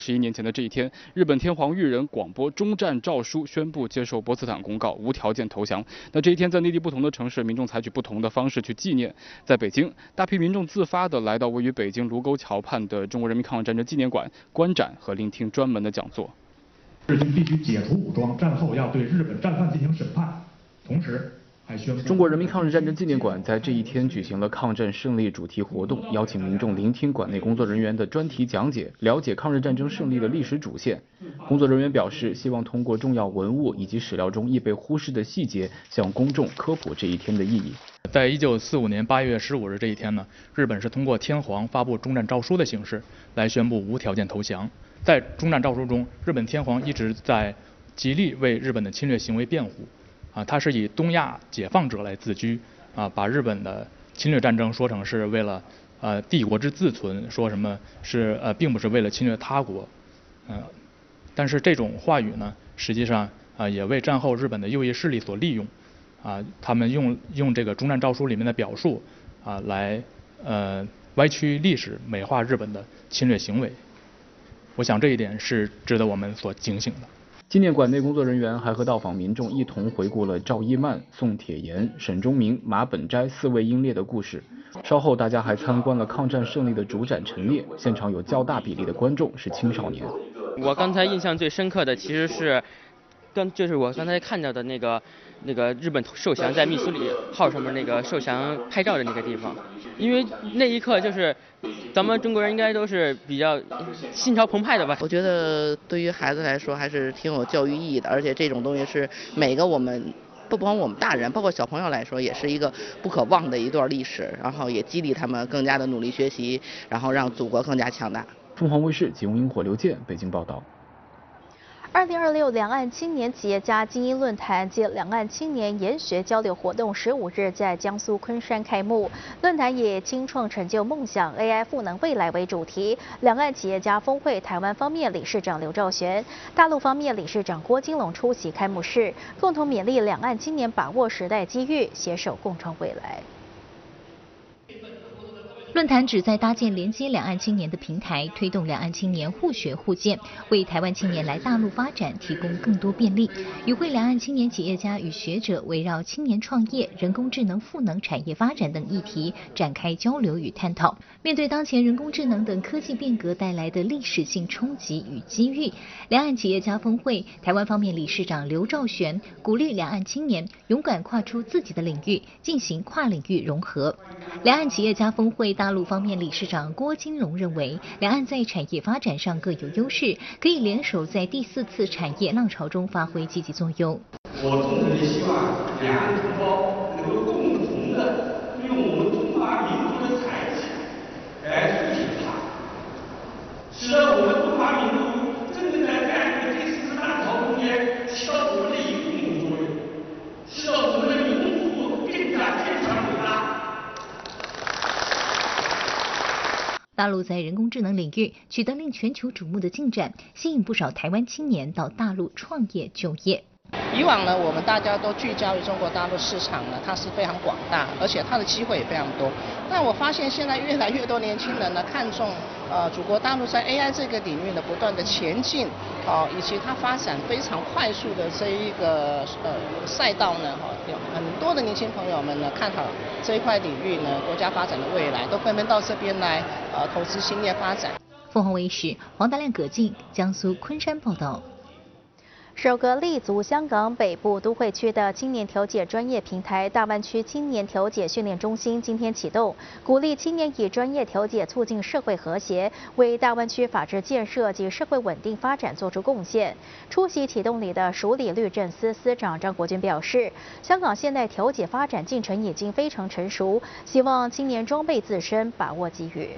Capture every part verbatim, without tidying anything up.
十一年前的这一天，日本天皇裕仁广播终战诏书，宣布接受波茨坦公告，无条件投降。那这一天，在内地不同的城市，民众采取不同的方式去纪念。在北京，大批民众自发地来到位于北京卢沟桥畔的中国人民抗日战争纪念馆观展和聆听专门的讲座。 日军必须解除武装，战后要对日本战犯进行审判，同时。 中国人民抗日战争纪念馆在这一天举行了抗战胜利主题活动，邀请民众聆听馆内工作人员的专题讲解，了解抗日战争胜利的历史主线。工作人员表示，希望通过重要文物以及史料中易被忽视的细节，向公众科普这一天的意义。 在一九四五年八月十五日这一天呢，日本是通过天皇发布终战诏书的形式来宣布无条件投降。在终战诏书中，日本天皇一直在极力为日本的侵略行为辩护。啊，他是以东亚解放者来自居，啊，把日本的侵略战争说成是为了呃帝国之自存，说什么是呃并不是为了侵略他国，嗯、呃，但是这种话语呢，实际上啊、呃、也为战后日本的右翼势力所利用，啊，他们用用这个终战诏书里面的表述啊来呃歪曲历史，美化日本的侵略行为。我想这一点是值得我们所警醒的。 纪念馆内工作人员还和到访民众一同回顾了赵一曼、宋铁岩、沈忠明、马本斋四位英烈的故事。稍后，大家还参观了抗战胜利的主展陈列，现场有较大比例的观众是青少年。 我刚才印象最深刻的其实是，刚就是我刚才看到的那个那个日本受降在密苏里号上面那个受降拍照的那个地方，因为那一刻就是咱们中国人应该都是比较心潮澎湃的吧。 我觉得对于孩子来说还是挺有教育意义的，而且这种东西是每个我们不光我们大人，包括小朋友来说，也是一个不可忘的一段历史，然后也激励他们更加的努力学习，然后让祖国更加强大。 凤凰卫视吉用萤火刘健北京报道。 二零二六两岸青年企业家精英论坛暨两岸青年研学交流活动十五日在江苏昆山开幕。论坛以青创成就梦想 ，A I 赋能未来为主题。两岸企业家峰会台湾方面理事长刘兆玄、大陆方面理事长郭金龙出席开幕式，共同勉励两岸青年把握时代机遇，携手共创未来。 论坛旨在搭建连接两岸青年的平台，推动两岸青年互学互鉴，为台湾青年来大陆发展提供更多便利。与会两岸青年企业家与学者围绕青年创业、人工智能赋能产业发展等议题展开交流与探讨。面对当前人工智能等科技变革带来的历史性冲击与机遇，两岸企业家峰会台湾方面理事长刘兆玄鼓励两岸青年勇敢跨出自己的领域，进行跨领域融合。两岸企业家峰会大陆方面理事长郭金龙认为，两岸在产业发展上各有优势，可以联手在第四次产业浪潮中发挥积极作用。 我衷诚地希望两岸同胞能够共同的用我们中华民族的才气来促进它，使得我们中华民族真正在这样一个第四次浪潮中间起到我们的一个共同作用，使得我们的民族更加坚强伟大。 大陆在人工智能领域取得令全球瞩目的进展，吸引不少台湾青年到大陆创业就业。 以往呢，我们大家都聚焦于中国大陆市场呢，它是非常广大，而且它的机会也非常多。但我发现现在越来越多年轻人呢，看重呃祖国大陆在 A I 这个领域的不断的前进，哦、呃，以及它发展非常快速的这一个呃赛道呢，哈、哦，有很多的年轻朋友们呢看好这一块领域呢，国家发展的未来，都纷纷到这边来呃投资兴业发展。 凤凰卫视黄大亮、葛静，江苏昆山报道。 首个立足香港北部都会区的青年调解专业平台——大湾区青年调解训练中心今天启动，鼓励青年以专业调解促进社会和谐，为大湾区法治建设及社会稳定发展做出贡献。出席启动礼的署理律政司司长张国军表示，香港现代调解发展进程已经非常成熟，希望青年裝备自身，把握機遇。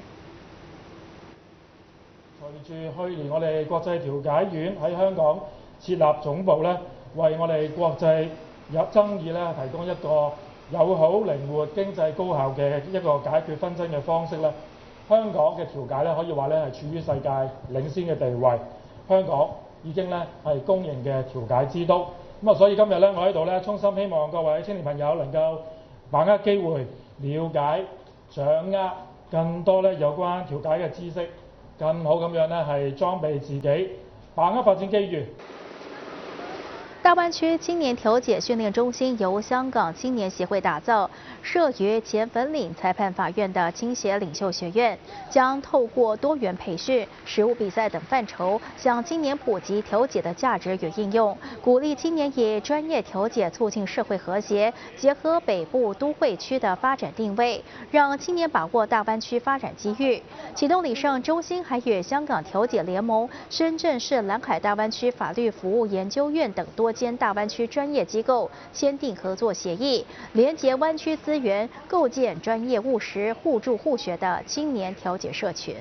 隨住去年我哋國際調解院喺香港設立總部咧，為我哋國際有爭議咧提供一個友好、靈活、經濟高效嘅一個解決紛爭嘅方式咧。香港嘅調解咧可以話咧係處於世界領先嘅地位，香港已經咧係公認嘅調解之都。咁啊，所以今日咧我喺度咧衷心希望各位青年朋友能夠把握機會，了解、掌握更多咧有關調解嘅知識。 更好咁樣咧係裝備自己，把握發展機遇。 大湾区青年调解训练中心由香港青年协会打造，设于前粉岭裁判法院的青协领袖学院，将透过多元培训、实务比赛等范畴，向青年普及调解的价值与应用，鼓励青年以专业调解促进社会和谐，结合北部都会区的发展定位，让青年把握大湾区发展机遇。启动礼上，中心还与香港调解联盟、深圳市蓝海大湾区法律服务研究院等多间大湾区专业机构签订合作协议，连结湾区资源，构建专业务实、互助互学的青年调解社群。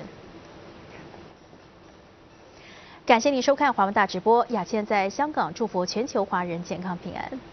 感谢您收看华文大直播，雅倩在香港祝福全球华人健康平安。